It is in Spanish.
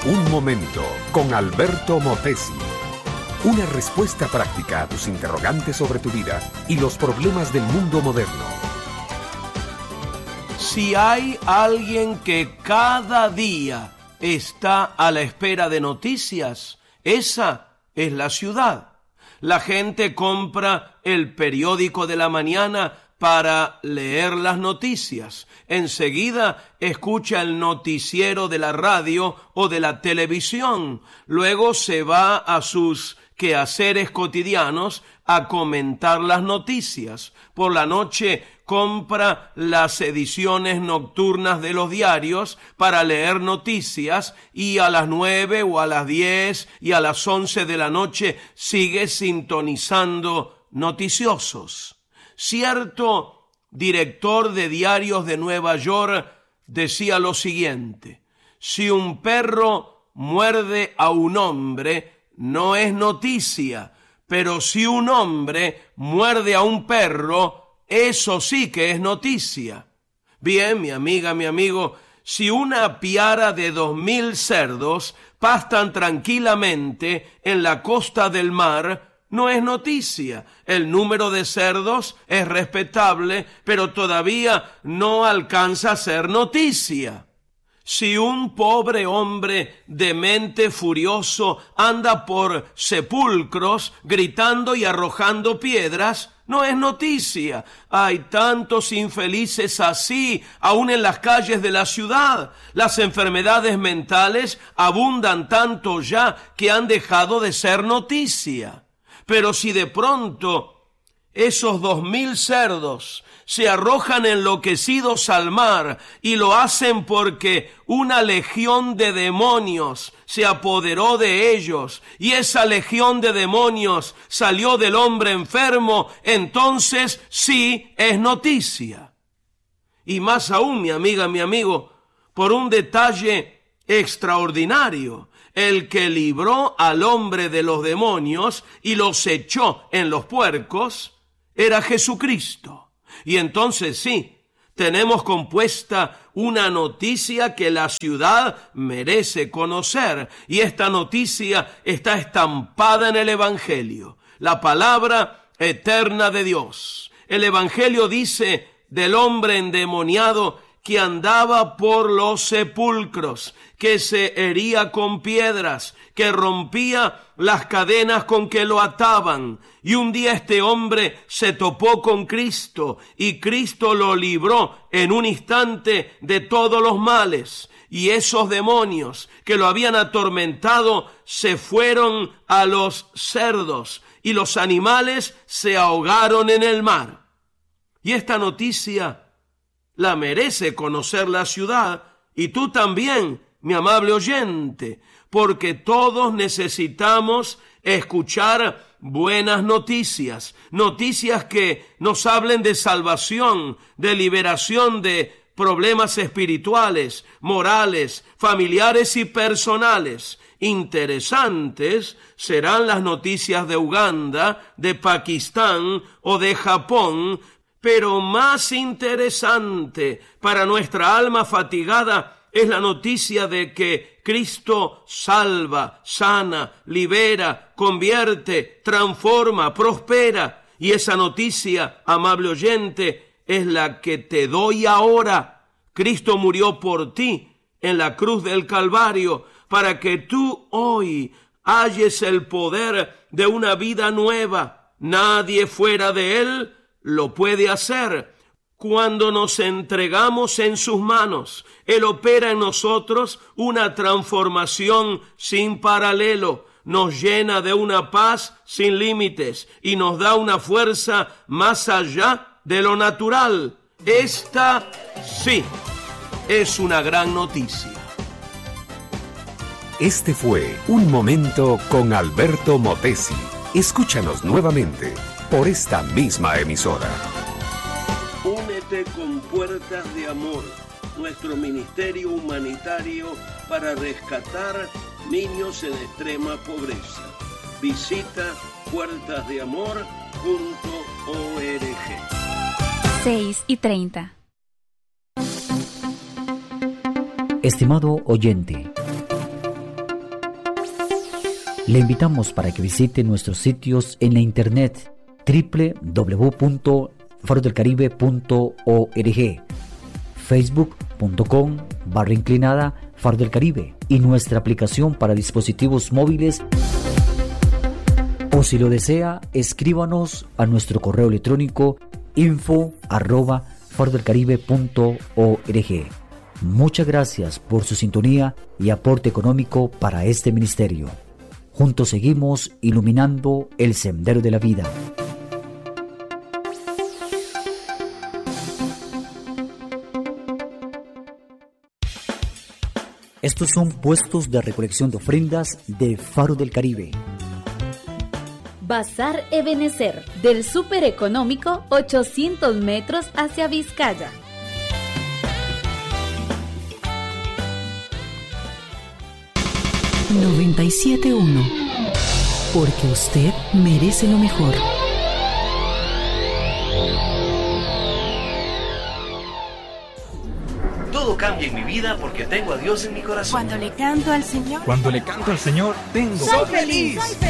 Un momento con Alberto Motesi. Una respuesta práctica a tus interrogantes sobre tu vida y los problemas del mundo moderno. Si hay alguien que cada día está a la espera de noticias, esa es la ciudad. La gente compra el periódico de la mañana para leer las noticias. Enseguida escucha el noticiero de la radio o de la televisión. Luego se va a sus quehaceres cotidianos a comentar las noticias. Por la noche compra las ediciones nocturnas de los diarios para leer noticias y a las 9 o a las 10 y a las 11 de la noche sigue sintonizando noticiosos. Cierto director de diarios de Nueva York decía lo siguiente: si un perro muerde a un hombre, no es noticia, pero si un hombre muerde a un perro, eso sí que es noticia. Bien, mi amiga, mi amigo, si una piara de 2,000 cerdos pastan tranquilamente en la costa del mar, no es noticia. El número de cerdos es respetable, pero todavía no alcanza a ser noticia. Si un pobre hombre demente furioso anda por sepulcros gritando y arrojando piedras, no es noticia. Hay tantos infelices así, aún en las calles de la ciudad. Las enfermedades mentales abundan tanto ya que han dejado de ser noticia. Pero si de pronto esos 2,000 cerdos se arrojan enloquecidos al mar y lo hacen porque una legión de demonios se apoderó de ellos y esa legión de demonios salió del hombre enfermo, entonces sí es noticia. Y más aún, mi amiga, mi amigo, por un detalle extraordinario: el que libró al hombre de los demonios y los echó en los puercos era Jesucristo. Y entonces sí, tenemos compuesta una noticia que la ciudad merece conocer, y esta noticia está estampada en el Evangelio, la palabra eterna de Dios. El Evangelio dice del hombre endemoniado que andaba por los sepulcros, que se hería con piedras, que rompía las cadenas con que lo ataban. Y un día este hombre se topó con Cristo y Cristo lo libró en un instante de todos los males. Y esos demonios que lo habían atormentado se fueron a los cerdos y los animales se ahogaron en el mar. Y esta noticia la merece conocer la ciudad, y tú también, mi amable oyente, porque todos necesitamos escuchar buenas noticias, noticias que nos hablen de salvación, de liberación de problemas espirituales, morales, familiares y personales. Interesantes serán las noticias de Uganda, de Pakistán o de Japón, pero más interesante para nuestra alma fatigada es la noticia de que Cristo salva, sana, libera, convierte, transforma, prospera. Y esa noticia, amable oyente, es la que te doy ahora. Cristo murió por ti en la cruz del Calvario para que tú hoy halles el poder de una vida nueva. Nadie fuera de Él lo puede hacer. Cuando nos entregamos en sus manos, Él opera en nosotros una transformación sin paralelo, nos llena de una paz sin límites y nos da una fuerza más allá de lo natural. Esta sí es una gran noticia. Este fue Un Momento con Alberto Motesi. Escúchanos nuevamente por esta misma emisora. Únete con Puertas de Amor, nuestro ministerio humanitario para rescatar niños en extrema pobreza. Visita puertasdeamor.org. 6:30. Estimado oyente, Le invitamos para que visite nuestros sitios en la internet www.farodelcaribe.org, facebook.com/Faro del Caribe y nuestra aplicación para dispositivos móviles. O si lo desea, escríbanos a nuestro correo electrónico info@farodelcaribe.org. Muchas gracias por su sintonía y aporte económico para este ministerio. Juntos seguimos iluminando el sendero de la vida. Estos son puestos de recolección de ofrendas de Faro del Caribe. Bazar Ebenecer, del Súper Económico, 800 metros hacia Vizcaya. ...97.1... porque usted merece lo mejor. Todo cambia en mi vida porque tengo a Dios en mi corazón. Cuando le canto al Señor, tengo. soy feliz.